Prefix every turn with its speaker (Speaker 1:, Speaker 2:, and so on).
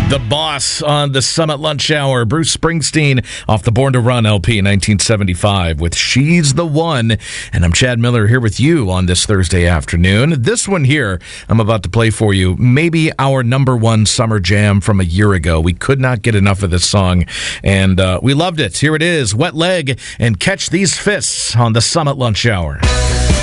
Speaker 1: The Boss on the Summit Lunch Hour. Bruce Springsteen off the Born to Run LP 1975 with She's the One. And I'm Chad Miller here with you on this Thursday afternoon. This one here I'm about to play for you, maybe our number one summer jam from a year ago. We could not get enough of this song, and we loved it. Here it is, Wet Leg and Catch These Fists on the Summit Lunch Hour.